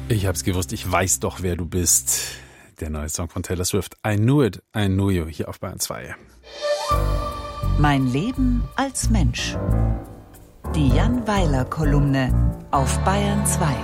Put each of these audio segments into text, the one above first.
Ich hab's gewusst, ich weiß doch, wer du bist. Der neue Song von Taylor Swift. I Knew It, I Knew You, hier auf Bayern 2. Mein Leben als Mensch. Die Jan Weiler-Kolumne auf Bayern 2.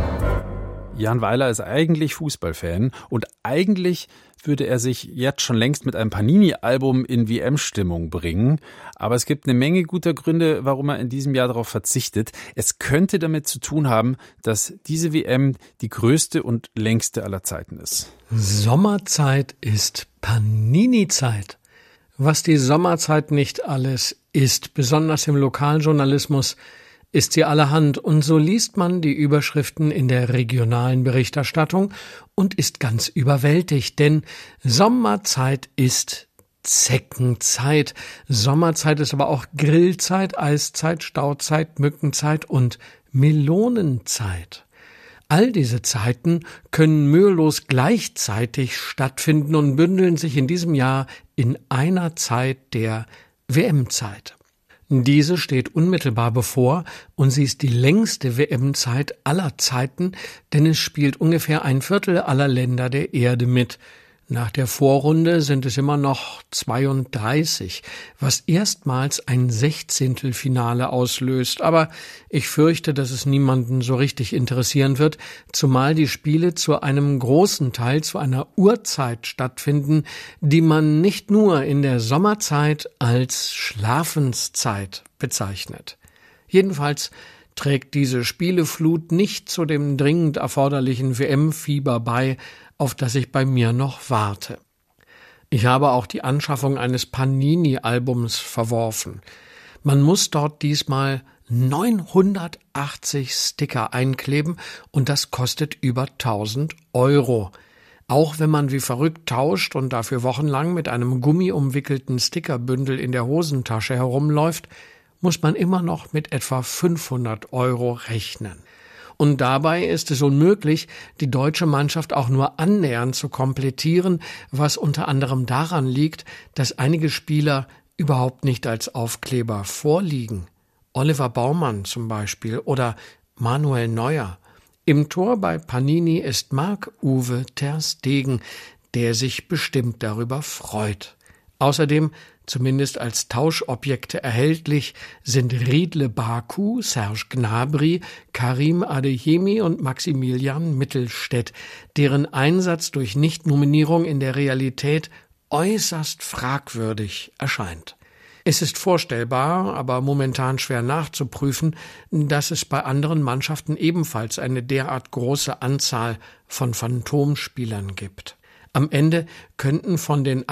Jan Weiler ist eigentlich Fußballfan und eigentlich würde er sich jetzt schon längst mit einem Panini-Album in WM-Stimmung bringen. Aber es gibt eine Menge guter Gründe, warum er in diesem Jahr darauf verzichtet. Es könnte damit zu tun haben, dass diese WM die größte und längste aller Zeiten ist. Sommerzeit ist Panini-Zeit. Was die Sommerzeit nicht alles ist, besonders im Lokaljournalismus, ist sie allerhand, und so liest man die Überschriften in der regionalen Berichterstattung und ist ganz überwältigt, denn Sommerzeit ist Zeckenzeit. Sommerzeit ist aber auch Grillzeit, Eiszeit, Stauzeit, Mückenzeit und Melonenzeit. All diese Zeiten können mühelos gleichzeitig stattfinden und bündeln sich in diesem Jahr in einer Zeit, der WM-Zeit. Diese steht unmittelbar bevor und sie ist die längste WM-Zeit aller Zeiten, denn es spielt ungefähr ein Viertel aller Länder der Erde mit. Nach der Vorrunde sind es immer noch 32, was erstmals ein Sechzehntelfinale auslöst. Aber ich fürchte, dass es niemanden so richtig interessieren wird, zumal die Spiele zu einem großen Teil zu einer Uhrzeit stattfinden, die man nicht nur in der Sommerzeit als Schlafenszeit bezeichnet. Jedenfalls trägt diese Spieleflut nicht zu dem dringend erforderlichen WM-Fieber bei, auf das ich bei mir noch warte. Ich habe auch die Anschaffung eines Panini-Albums verworfen. Man muss dort diesmal 980 Sticker einkleben und das kostet über 1.000 €. Auch wenn man wie verrückt tauscht und dafür wochenlang mit einem gummiumwickelten Stickerbündel in der Hosentasche herumläuft, muss man immer noch mit etwa 500 € rechnen. Und dabei ist es unmöglich, die deutsche Mannschaft auch nur annähernd zu komplettieren, was unter anderem daran liegt, dass einige Spieler überhaupt nicht als Aufkleber vorliegen. Oliver Baumann zum Beispiel oder Manuel Neuer. Im Tor bei Panini ist Marc-Uwe ter Stegen, der sich bestimmt darüber freut. Außerdem, zumindest als Tauschobjekte erhältlich, sind Riedle Baku, Serge Gnabry, Karim Adeyemi und Maximilian Mittelstädt, deren Einsatz durch Nichtnominierung in der Realität äußerst fragwürdig erscheint. Es ist vorstellbar, aber momentan schwer nachzuprüfen, dass es bei anderen Mannschaften ebenfalls eine derart große Anzahl von Phantomspielern gibt. Am Ende könnten von den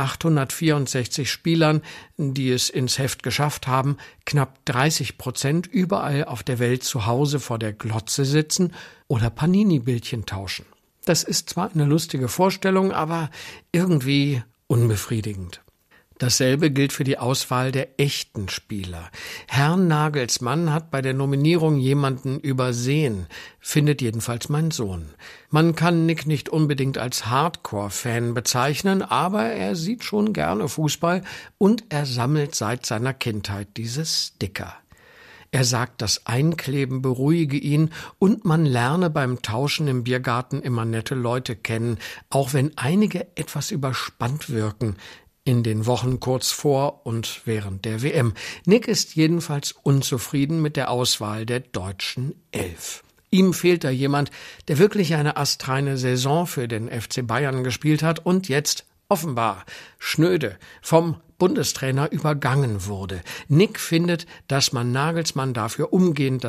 864 Spielern, die es ins Heft geschafft haben, knapp 30% überall auf der Welt zu Hause vor der Glotze sitzen oder Panini-Bildchen tauschen. Das ist zwar eine lustige Vorstellung, aber irgendwie unbefriedigend. Dasselbe gilt für die Auswahl der echten Spieler. Herrn Nagelsmann hat bei der Nominierung jemanden übersehen, findet jedenfalls mein Sohn. Man kann Nick nicht unbedingt als Hardcore-Fan bezeichnen, aber er sieht schon gerne Fußball und er sammelt seit seiner Kindheit diese Sticker. Er sagt, das Einkleben beruhige ihn und man lerne beim Tauschen im Biergarten immer nette Leute kennen, auch wenn einige etwas überspannt wirken in den Wochen kurz vor und während der WM. Nick ist jedenfalls unzufrieden mit der Auswahl der deutschen 11. Ihm fehlt da jemand, der wirklich eine astreine Saison für den FC Bayern gespielt hat und jetzt offenbar schnöde vom Bundestrainer übergangen wurde. Nick findet, dass man Nagelsmann dafür umgehend